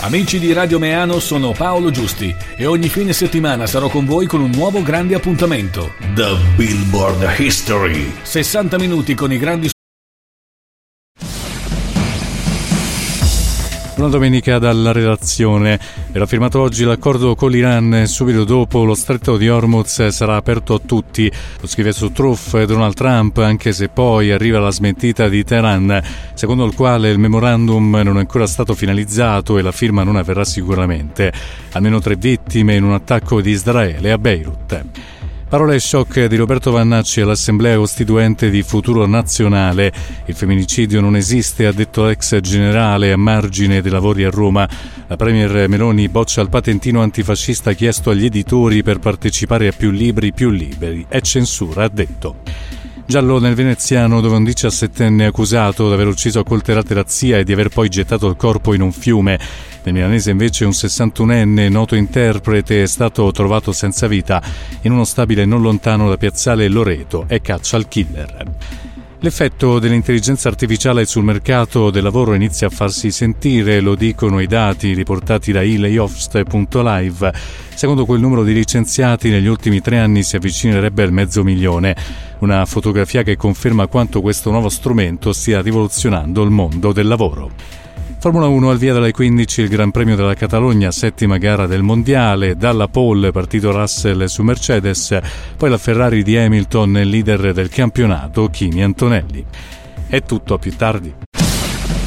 Amici di Radio Meano, sono Paolo Giusti e ogni fine settimana sarò con voi con un nuovo grande appuntamento. The Billboard History. 60 minuti con i grandi. Una domenica dalla redazione. Era firmato oggi l'accordo con l'Iran. Subito dopo lo stretto di Hormuz sarà aperto a tutti. Lo scrive su Truth Donald Trump, anche se poi arriva la smentita di Teheran, secondo il quale il memorandum non è ancora stato finalizzato e la firma non avverrà sicuramente. Almeno 3 vittime in un attacco di Israele a Beirut. Parole shock di Roberto Vannacci all'Assemblea Costituente di Futuro Nazionale. Il femminicidio non esiste, ha detto l'ex generale a margine dei lavori a Roma. La premier Meloni boccia il patentino antifascista chiesto agli editori per partecipare a più libri più liberi. È censura, ha detto. Giallo nel veneziano, dove un 17enne accusato di aver ucciso a coltellate la zia e di aver poi gettato il corpo in un fiume. Nel milanese invece un 61enne, noto interprete, è stato trovato senza vita in uno stabile non lontano da Piazzale Loreto e caccia al killer. L'effetto dell'intelligenza artificiale sul mercato del lavoro inizia a farsi sentire, lo dicono i dati riportati da ilayoffs.live. Secondo quel numero di licenziati negli ultimi 3 anni si avvicinerebbe al 500.000. Una fotografia che conferma quanto questo nuovo strumento stia rivoluzionando il mondo del lavoro. Formula 1 al via dalle 15 il Gran Premio della Catalogna, 7ª gara del Mondiale, dalla pole partito Russell su Mercedes, poi la Ferrari di Hamilton, leader del campionato Kimi Antonelli. È tutto, a più tardi.